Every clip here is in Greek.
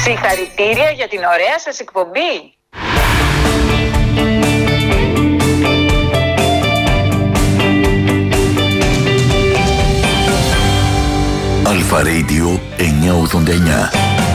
Συγχαρητήρια για την ωραία σας εκπομπή. Αλφα Radio 989.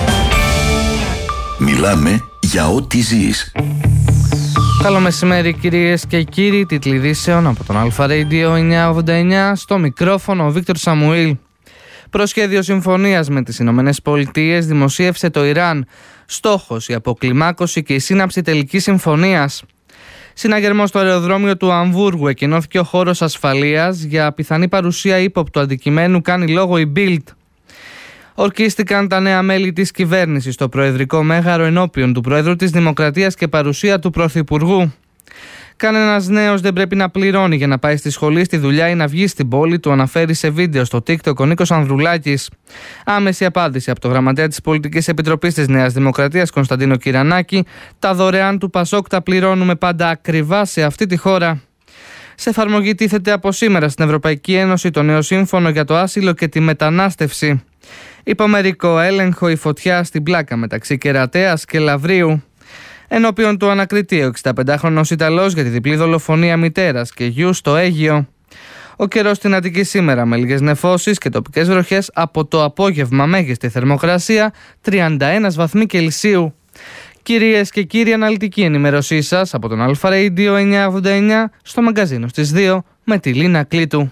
Μιλάμε για ό,τι ζεις. Καλό μεσημέρι κυρίες και κύριοι, τίτλοι ειδήσεων από τον Αλφα Radio 989. Στο μικρόφωνο ο Βίκτορ Σαμουήλ. Προσχέδιο συμφωνίας με τις Ηνωμένες Πολιτείες δημοσίευσε το Ιράν. Στόχος η αποκλιμάκωση και η σύναψη τελικής συμφωνίας. Συναγερμός στο αεροδρόμιο του Αμβούργου εκκοινώθηκε ο χώρος ασφαλείας. Για πιθανή παρουσία ύποπτου αντικειμένου κάνει λόγο η Bild. Ορκίστηκαν τα νέα μέλη της κυβέρνησης στο Προεδρικό Μέγαρο ενώπιον του Προέδρου της Δημοκρατίας και παρουσία του Πρωθυπουργού. Κανένας νέος δεν πρέπει να πληρώνει για να πάει στη σχολή, στη δουλειά ή να βγει στην πόλη του, αναφέρει σε βίντεο στο TikTok ο Νίκος Ανδρουλάκης. Άμεση απάντηση από το γραμματέα της Πολιτικής Επιτροπής της Νέας Δημοκρατίας, Κωνσταντίνο Κυρανάκη. Τα δωρεάν του Πασόκ τα πληρώνουμε πάντα ακριβά σε αυτή τη χώρα. Σε εφαρμογή τίθεται από σήμερα στην Ευρωπαϊκή Ένωση το νέο σύμφωνο για το άσυλο και τη μετανάστευση. Υπομερικό έλεγχο η φωτιά στην πλάκα μεταξύ Κερατέας και Λαβρίου. Ενώπιον του ανακριτή ο 65χρονος Ιταλός για τη διπλή δολοφονία μητέρας και γιου στο Αίγυο. Ο καιρός στην Αττική σήμερα με λίγες νεφώσεις και τοπικές βροχές, από το απόγευμα μέγιστη θερμοκρασία 31 βαθμοί Κελσίου. Κυρίες και κύριοι, αναλυτική ενημέρωσή σας από τον Αλφα Radio 989 στο μαγκαζίνο στις 2 με τη Λίνα Κλήτου.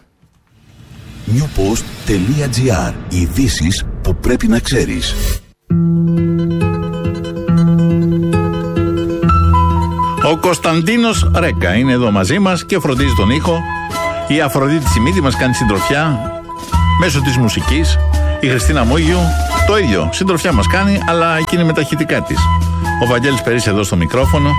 newpost.gr. Ειδήσεις που πρέπει να ξέρεις. Ο Κωνσταντίνος Ρέκα είναι εδώ μαζί μας και φροντίζει τον ήχο. Η Αφροδίτη Σιμίδη μας κάνει συντροφιά μέσω της μουσικής. Η Χριστίνα Μούγιου το ίδιο, συντροφιά μας κάνει, αλλά εκείνη με τα ηχητικά της. Ο Βαγγέλης Περής εδώ στο μικρόφωνο.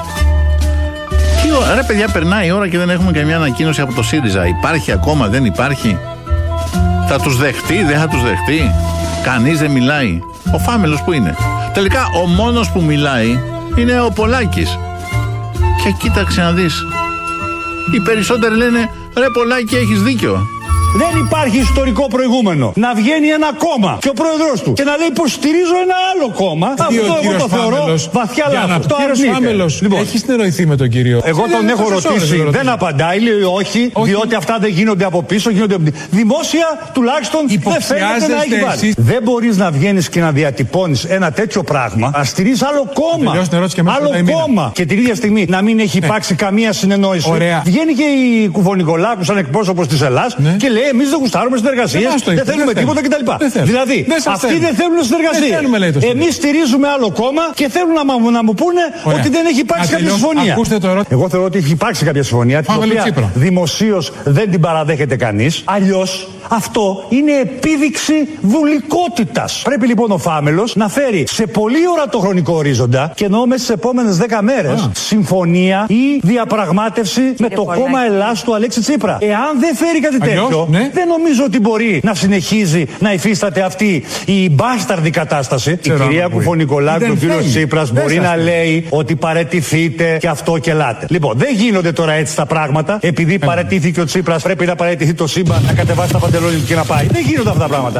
Ρε παιδιά, περνάει η ώρα και δεν έχουμε καμιά ανακοίνωση από το ΣΥΡΙΖΑ. Υπάρχει ακόμα, δεν υπάρχει? Θα τους δεχτεί, δεν θα τους δεχτεί? Κανείς δεν μιλάει. Ο Φάμελος που είναι? Τελικά ο μόνος που μιλάει είναι ο Πολάκης. Και κοίταξε να δεις, οι περισσότεροι λένε ρε Πολάκη, έχεις δίκιο. Δεν υπάρχει ιστορικό προηγούμενο να βγαίνει ένα κόμμα και ο πρόεδρος του και να λέει πως στηρίζω ένα άλλο κόμμα. Αυτό εγώ το θεωρώ βαθιά λάθος. Το Φάμελος, λοιπόν, έχει συνεννοηθεί με τον κύριο? Εγώ τον έχω ρωτήσει, δεν απαντάει, λέει όχι, διότι αυτά δεν γίνονται από πίσω, γίνονται από δημόσια, τουλάχιστον δεν φαίνεται να έχει βάλει. Δεν μπορείς να βγαίνεις και να διατυπώνεις ένα τέτοιο πράγμα, να στηρίζεις άλλο κόμμα. Άλλο κόμμα. Και την ίδια στιγμή να μην έχει υπάρξει καμία συνεννόηση. Βγαίνει και η Κουφονικολάκου σαν εκπρόσωπος της Ελλάδας και λέει εμείς δεν γουστάρουμε συνεργασίες, δεν θέλουμε τίποτα κτλ. Δηλαδή, αυτοί δεν θέλουν συνεργασία. Εμείς στηρίζουμε άλλο κόμμα και θέλουν να μου πούνε ότι δεν έχει υπάρξει κάποια συμφωνία. Εγώ θεωρώ ότι έχει υπάρξει κάποια συμφωνία, την οποία δημοσίως δεν την παραδέχεται κανείς. Αλλιώς αυτό είναι επίδειξη βουλικότητας. Πρέπει λοιπόν ο Φάμελος να φέρει σε πολύ ορατό χρονικό ορίζοντα, και εννοώ μέσα στις επόμενες 10 μέρες, συμφωνία ή διαπραγμάτευση με το κόμμα Ελλάς του Αλέξη Τσίπρα. Εάν δεν φέρει κάτι τέτοιο, δεν νομίζω ότι μπορεί να συνεχίζει να υφίσταται αυτή η μπάσταρδη κατάσταση. Η κυρία Κουφονικολάκου και ο κύριος Τσίπρας μπορεί να λέει ότι παραιτηθείτε και αυτό και ελάτε. Λοιπόν, δεν γίνονται τώρα έτσι τα πράγματα. Επειδή παραιτήθηκε ο Τσίπρας, πρέπει να παραιτηθεί το σύμπαν, να κατεβάσει τα παντελόνια και να πάει. Δεν γίνονται αυτά τα πράγματα.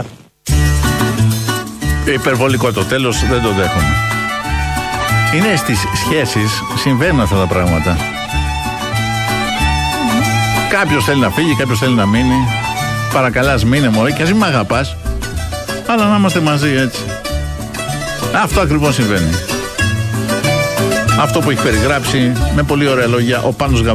Υπερβολικό το τέλος, δεν το δέχομαι. Είναι στις σχέσεις, συμβαίνουν αυτά τα πράγματα. Κάποιος θέλει να φύγει, κάποιος θέλει να μείνει. Παρακαλάς μείνε μωρέ, και ας μην μ' αγαπάς, αλλά να είμαστε μαζί έτσι. Αυτό ακριβώς συμβαίνει. Αυτό που έχει περιγράψει με πολύ ωραία λόγια ο Πάνος Γαβρίλης.